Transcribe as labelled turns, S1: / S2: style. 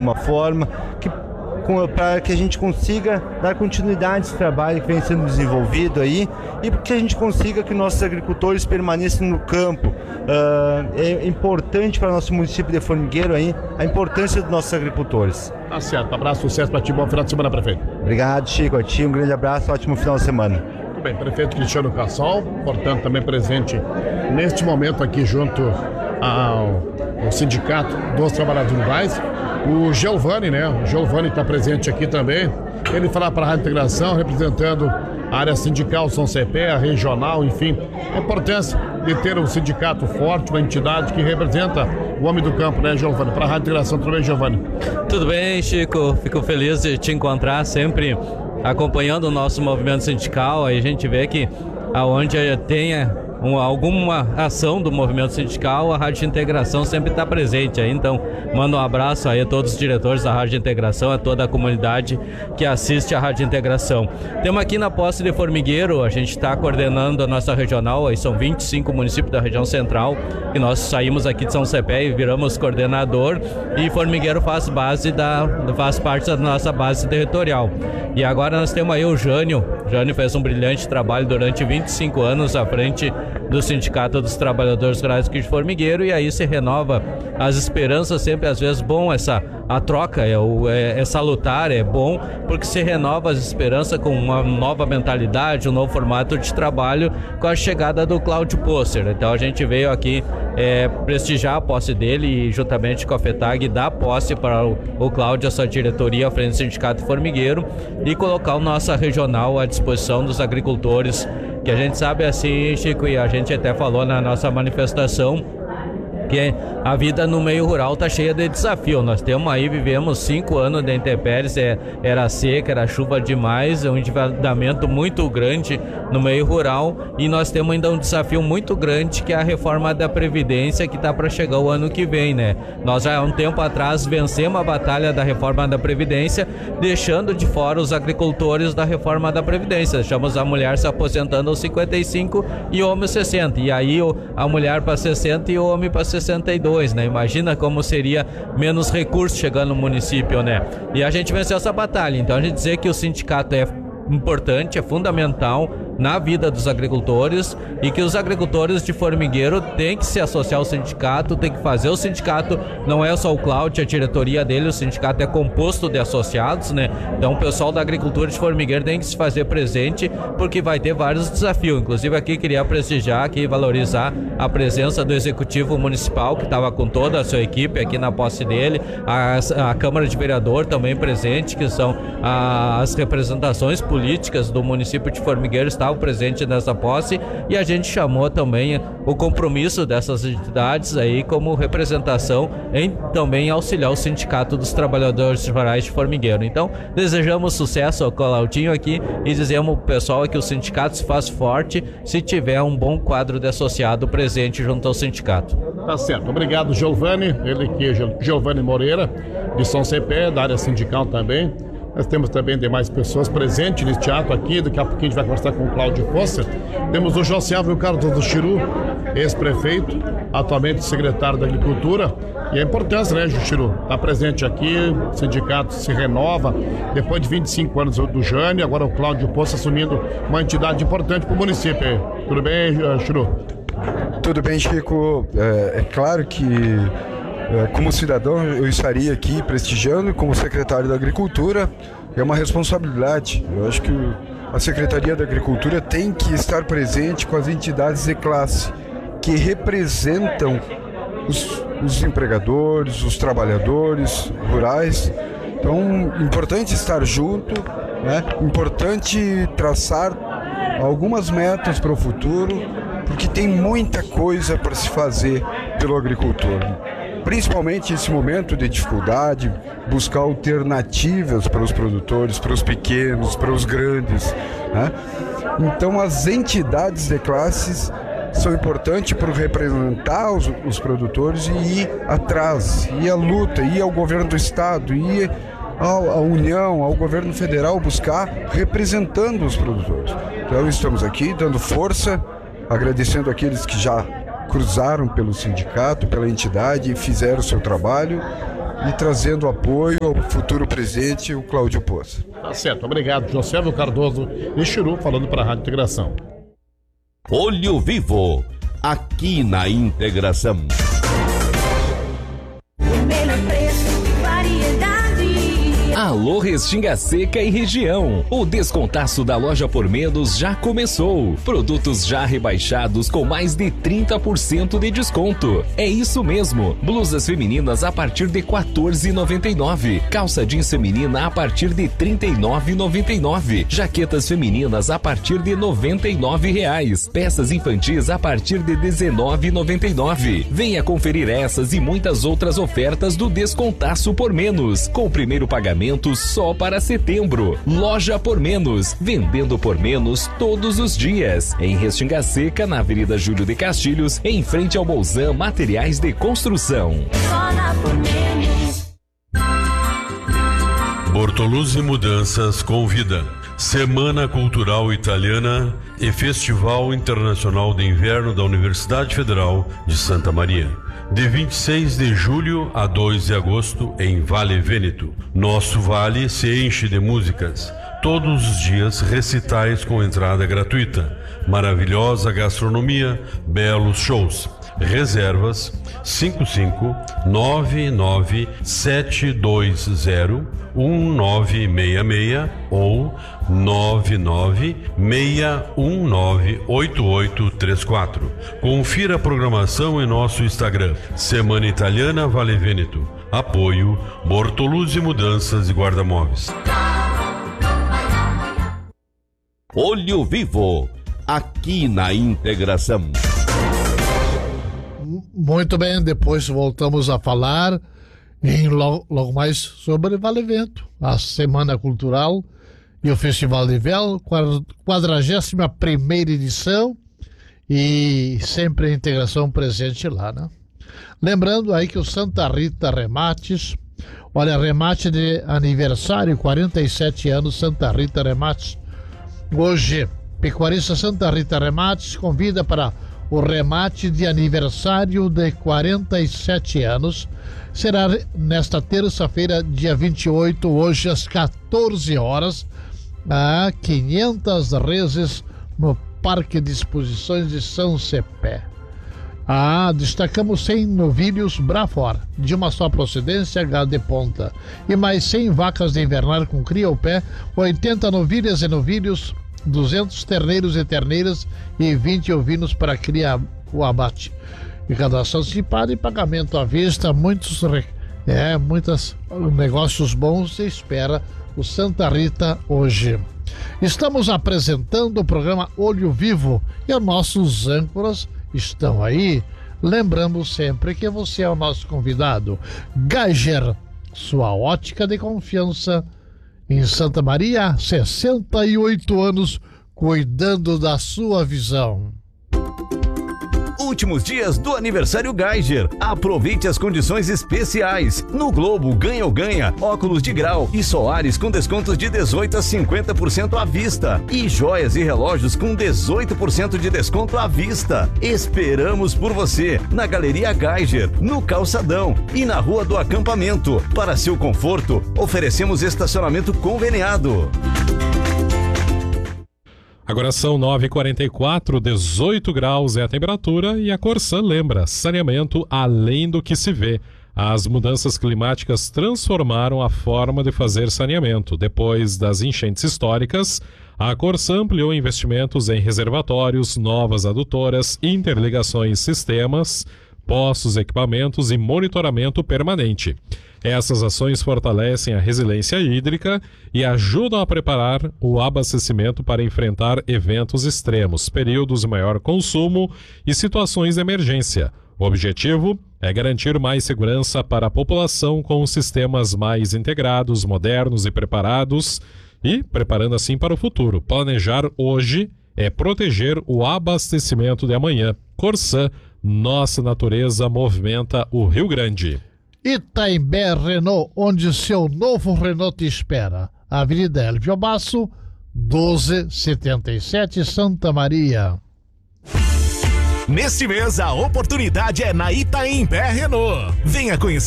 S1: alguma forma, para que a gente consiga dar continuidade a esse trabalho que vem sendo desenvolvido aí e que a gente consiga que nossos agricultores permaneçam no campo. É importante para o nosso município de Formigueiro aí a importância dos nossos agricultores.
S2: Tá certo, abraço, sucesso para ti, bom final de semana, prefeito.
S1: Obrigado, Chico, a ti um grande abraço, ótimo final de semana.
S2: Muito bem, prefeito Cristiano Cassol, portanto também presente neste momento aqui junto ao Sindicato dos Trabalhadores Rurais. O Giovanni, né? O Giovanni está presente aqui também. Ele fala para a Rádio Integração, representando a área sindical São Cepé, a regional, enfim. A importância de ter um sindicato forte, uma entidade que representa o homem do campo, né, Giovanni? Para a Rádio Integração, tudo bem, Giovanni?
S3: Tudo bem, Chico. Fico feliz de te encontrar sempre acompanhando o nosso movimento sindical. Aí a gente vê que aonde tenha alguma ação do movimento sindical, a Rádio Integração sempre está presente aí. Então, mando um abraço aí a todos os diretores da Rádio Integração, a toda a comunidade que assiste a Rádio Integração. Temos aqui na posse de Formigueiro, a gente está coordenando a nossa regional, aí são 25 municípios da região central, e nós saímos aqui de São Cepé e viramos coordenador, e Formigueiro faz parte da nossa base territorial. E agora nós temos aí o Jânio. O Jânio fez um brilhante trabalho durante 25 anos à frente do Sindicato dos Trabalhadores Rurais aqui de Formigueiro, e aí se renova as esperanças. Sempre às vezes bom a troca, é salutar, é bom, porque se renova as esperanças com uma nova mentalidade, um novo formato de trabalho com a chegada do Cláudio Posser. Então a gente veio aqui prestigiar a posse dele e juntamente com a FETAG dar posse para o Cláudio, a sua diretoria à frente do Sindicato Formigueiro, e colocar a nossa regional à disposição dos agricultores, que a gente sabe assim, Chico, e a gente até falou na nossa manifestação, que a vida no meio rural está cheia de desafio. Nós vivemos 5 anos de intempéries, era seca, era chuva demais, um endividamento muito grande no meio rural, e nós temos ainda um desafio muito grande, que é a reforma da Previdência, que está para chegar o ano que vem, né? Nós já há um tempo atrás vencemos a batalha da reforma da Previdência, deixando de fora os agricultores da reforma da Previdência. Deixamos a mulher se aposentando aos 55 e o homem 60, e aí a mulher para 60 e o homem para 62, né? Imagina como seria menos recursos chegando no município, né? E a gente venceu essa batalha. Então a gente dizer que o sindicato é importante, é fundamental na vida dos agricultores, e que os agricultores de Formigueiro têm que se associar ao sindicato, têm que fazer o sindicato. Não é só o Cláudio, a diretoria dele, o sindicato é composto de associados, né? Então o pessoal da agricultura de Formigueiro tem que se fazer presente, porque vai ter vários desafios. Inclusive aqui queria prestigiar, aqui valorizar a presença do executivo municipal, que estava com toda a sua equipe aqui na posse dele, a Câmara de Vereador também presente, que são as representações políticas do município de Formigueiro, estavam presentes nessa posse, e a gente chamou também o compromisso dessas entidades aí como representação em também auxiliar o Sindicato dos Trabalhadores Rurais de Formigueiro. Então, desejamos sucesso ao Claudinho aqui e dizemos pro pessoal que o sindicato se faz forte se tiver um bom quadro de associado presente junto ao sindicato.
S2: Tá certo, obrigado, Giovanni. Ele aqui, Giovanni Moreira, de São Cepé, da área sindical também. Nós temos também demais pessoas presentes neste ato aqui. Daqui a pouquinho a gente vai conversar com o Cláudio Posser. Temos o José Álvaro Carlos do Chiru, ex-prefeito, atualmente secretário da Agricultura. E a importância, né, Chiru? Está presente aqui, o sindicato se renova depois de 25 anos do Jânio, agora o Cláudio Posser assumindo uma entidade importante para o município. Tudo bem, Chiru?
S4: Tudo bem, Chico. É claro que como cidadão eu estaria aqui prestigiando, como secretário da Agricultura, é uma responsabilidade. Eu acho que a Secretaria da Agricultura tem que estar presente com as entidades de classe que representam os empregadores, os trabalhadores rurais. Então, importante estar junto, né? Importante traçar algumas metas para o futuro, porque tem muita coisa para se fazer pelo agricultor. Principalmente nesse momento de dificuldade, buscar alternativas para os produtores, para os pequenos, para os grandes, né? Então as entidades de classes são importantes para representar os produtores e ir atrás, ir à luta, ir ao governo do estado, ir à União, ao governo federal, buscar representando os produtores. Então estamos aqui dando força, agradecendo aqueles que já cruzaram pelo sindicato, pela entidade e fizeram o seu trabalho, e trazendo apoio ao futuro presidente, o Cláudio Poça.
S2: Tá certo, obrigado. José Cardoso e Chiru falando para a Rádio Integração.
S5: Olho Vivo, aqui na Integração.
S6: O melhor preço e variedade.
S7: Alô Restinga Seca e região. O descontaço da Loja Por Menos já começou. Produtos já rebaixados com mais de 30% de desconto. É isso mesmo. Blusas femininas a partir de R$ 14,99. Calça jeans feminina a partir de R$ 39,99. Jaquetas femininas a partir de R$ 99,00. Peças infantis a partir de R$ 19,99. Venha conferir essas e muitas outras ofertas do descontaço Por Menos, com o primeiro pagamento só para setembro. Loja Por Menos, vendendo por menos todos os dias. Em Restinga Seca, na Avenida Júlio de Castilhos, em frente ao Bolzan Materiais de Construção.
S6: Só na Por Menos.
S8: Bortoluzzi Mudanças convida. Semana Cultural Italiana e Festival Internacional de Inverno da Universidade Federal de Santa Maria. De 26 de julho a 2 de agosto em Vale Vêneto. Nosso vale se enche de músicas. Todos os dias recitais com entrada gratuita. Maravilhosa gastronomia, belos shows. Reservas 55997201966 ou 996198834. Confira a programação em nosso Instagram. Semana Italiana Vale Vêneto. Apoio Bortoluzzi Mudanças e Guarda-Móveis.
S5: Olho Vivo, aqui na Integração.
S9: Muito bem, depois voltamos a falar logo mais sobre Vale Vento, a Semana Cultural e o Festival de Inverno, 41ª edição, e sempre a integração presente lá, né? Lembrando aí que o Santa Rita Remates, olha, remate de aniversário, 47 anos, Santa Rita Remates. Hoje, Pecuarista Santa Rita Remates convida para o remate de aniversário de 47 anos. Será nesta terça-feira, dia 28, hoje às 14 horas, a 500 reses no Parque de Exposições de São Cepé. Destacamos 100 novilhos Brafor, de uma só procedência, gado de ponta, e mais 100 vacas de invernar com cria ao pé, 80 novilhas e novilhos, 200 terneiros e terneiras e 20 ovinos para criar o abate. Arrecadação antecipada e pagamento à vista, muitos negócios bons se espera o Santa Rita hoje. Estamos apresentando o programa Olho Vivo e os nossos âncoras estão aí. Lembramos sempre que você é o nosso convidado. Geiger, sua ótica de confiança em Santa Maria, 68 anos, cuidando da sua visão.
S10: Últimos dias do aniversário Geiger. Aproveite as condições especiais. No Globo, ganha ou ganha, óculos de grau e solares com descontos de 18% a 50% à vista. E joias e relógios com 18% de desconto à vista. Esperamos por você na Galeria Geiger, no Calçadão e na Rua do Acampamento. Para seu conforto, oferecemos estacionamento conveniado.
S11: Agora são 9h44, 18 graus é a temperatura e a Corsan lembra, saneamento além do que se vê. As mudanças climáticas transformaram a forma de fazer saneamento. Depois das enchentes históricas, a Corsan ampliou investimentos em reservatórios, novas adutoras, interligações, sistemas, poços, equipamentos e monitoramento permanente. Essas ações fortalecem a resiliência hídrica e ajudam a preparar o abastecimento para enfrentar eventos extremos, períodos de maior consumo e situações de emergência. O objetivo é garantir mais segurança para a população com sistemas mais integrados, modernos e preparados, e preparando assim para o futuro. Planejar hoje é proteger o abastecimento de amanhã. Corsan, nossa natureza movimenta o Rio Grande.
S9: Itaimbé Renault, onde seu novo Renault te espera. Avenida Elvio Basso, 1277, Santa Maria.
S12: Neste mês, a oportunidade é na Itaimbé Renault. Venha conhecer